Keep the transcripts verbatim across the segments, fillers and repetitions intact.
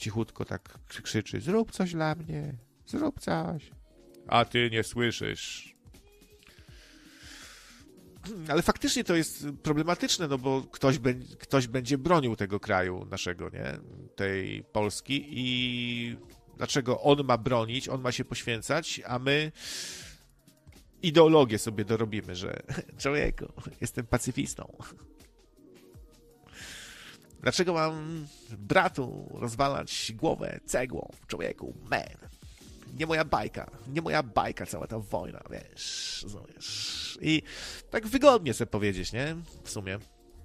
cichutko tak krzyczy: zrób coś dla mnie, zrób coś. A ty nie słyszysz. Ale faktycznie to jest problematyczne, no bo ktoś, be, ktoś będzie bronił tego kraju naszego, nie? Tej Polski i dlaczego on ma bronić, on ma się poświęcać, a my ideologię sobie dorobimy, że człowieku, jestem pacyfistą. Dlaczego mam bratu rozwalać głowę cegłą, człowieku, man? Nie moja bajka, nie moja bajka cała ta wojna, wiesz, wiesz. I tak wygodnie sobie powiedzieć, nie? W sumie.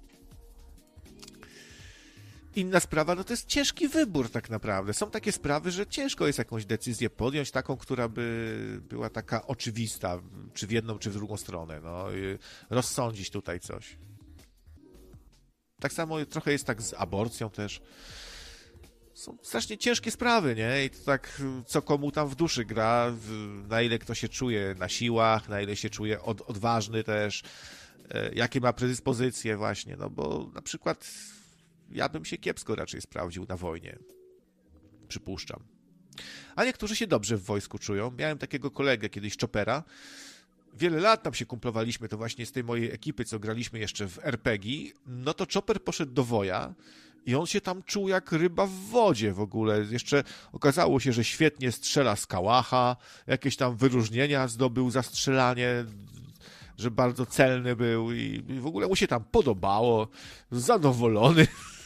Inna sprawa, no to jest ciężki wybór tak naprawdę. Są takie sprawy, że ciężko jest jakąś decyzję podjąć, taką, która by była taka oczywista, czy w jedną, czy w drugą stronę, no, rozsądzić tutaj coś. Tak samo trochę jest tak z aborcją też. Są strasznie ciężkie sprawy, nie? I to tak, co komu tam w duszy gra, na ile kto się czuje na siłach, na ile się czuje od, odważny też, jakie ma predyspozycje właśnie, no bo na przykład ja bym się kiepsko raczej sprawdził na wojnie. Przypuszczam. A niektórzy się dobrze w wojsku czują. Miałem takiego kolegę kiedyś, Chopera. Wiele lat tam się kumplowaliśmy, to właśnie z tej mojej ekipy, co graliśmy jeszcze w er pe gie. No to Chopper poszedł do woja i on się tam czuł jak ryba w wodzie w ogóle. Jeszcze okazało się, że świetnie strzela z kałacha, jakieś tam wyróżnienia zdobył za strzelanie, że bardzo celny był i w ogóle mu się tam podobało. Zadowolony.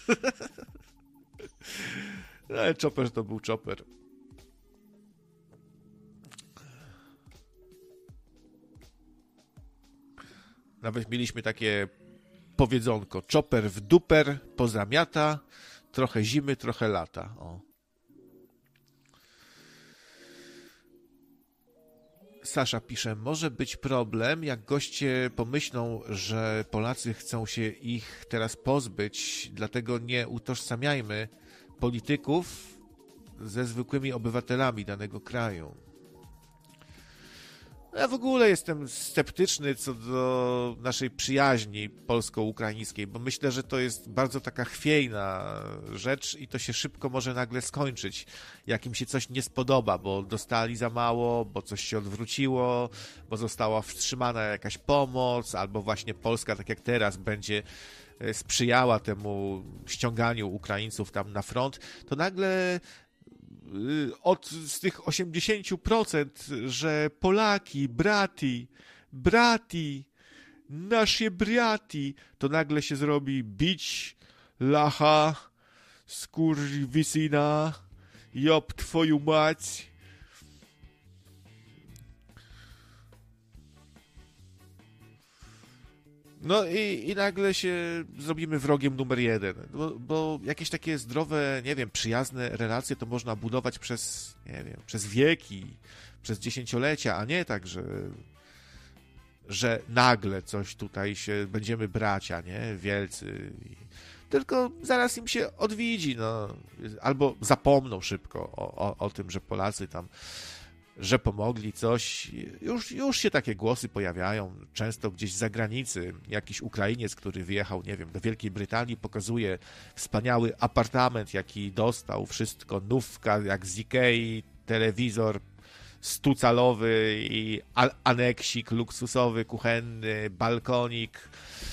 Ale Chopper to był Chopper. Nawet mieliśmy takie powiedzonko: Chopper w duper pozamiata, trochę zimy, trochę lata. O. Sasza pisze: może być problem, jak goście pomyślą, że Polacy chcą się ich teraz pozbyć, dlatego nie utożsamiajmy polityków ze zwykłymi obywatelami danego kraju. Ja w ogóle jestem sceptyczny co do naszej przyjaźni polsko-ukraińskiej, bo myślę, że to jest bardzo taka chwiejna rzecz i to się szybko może nagle skończyć, jak im się coś nie spodoba, bo dostali za mało, bo coś się odwróciło, bo została wstrzymana jakaś pomoc, albo właśnie Polska, tak jak teraz, będzie sprzyjała temu ściąganiu Ukraińców tam na front, to nagle od z tych osiemdziesiąt procent, że Polaki, brati, brati, nasze brati, to nagle się zrobi bić, lacha, skurwysyna, job twoją mać. No i, i nagle się zrobimy wrogiem numer jeden, bo, bo jakieś takie zdrowe, nie wiem, przyjazne relacje to można budować przez, nie wiem, przez wieki, przez dziesięciolecia, a nie tak, że, że nagle coś tutaj się będziemy bracia, nie, wielcy. Tylko zaraz im się odwiedzi, no, albo zapomną szybko o, o, o tym, że Polacy tam, że pomogli coś. Już, już się takie głosy pojawiają, często gdzieś z zagranicy. Jakiś Ukrainiec, który wyjechał, nie wiem, do Wielkiej Brytanii, pokazuje wspaniały apartament, jaki dostał, wszystko, nówka, jak z Ikei, telewizor stucalowy i aneksik luksusowy, kuchenny, balkonik.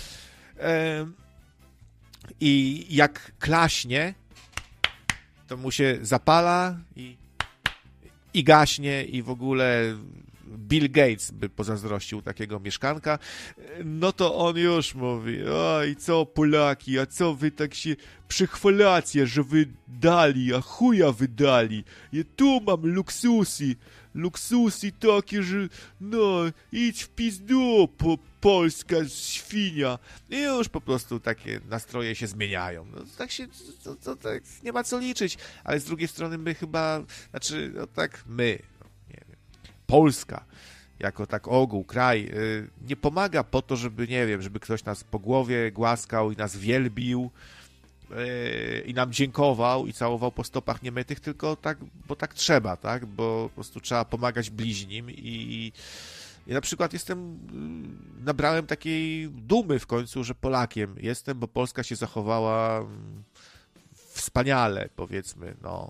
I jak klaśnie, to mu się zapala i i gaśnie i w ogóle Bill Gates by pozazdrościł takiego mieszkanka, no to on już mówi: oj, co Polaki, a co wy tak się przychwalacie, że wy dali, a chuja wy dali, ja tu mam luksusy, luksusy takie, że no, idź w pizdu, po, polska świnia. I już po prostu takie nastroje się zmieniają. No, tak się, to, to, tak nie ma co liczyć, ale z drugiej strony my chyba, znaczy, no tak my, no, nie wiem, Polska, jako tak ogół, kraj, yy, nie pomaga po to, żeby, nie wiem, żeby ktoś nas po głowie głaskał i nas wielbił yy, i nam dziękował i całował po stopach niemytych, tylko tak, bo tak trzeba, tak, bo po prostu trzeba pomagać bliźnim i ja na przykład jestem, nabrałem takiej dumy w końcu, że Polakiem jestem, bo Polska się zachowała wspaniale, powiedzmy, no,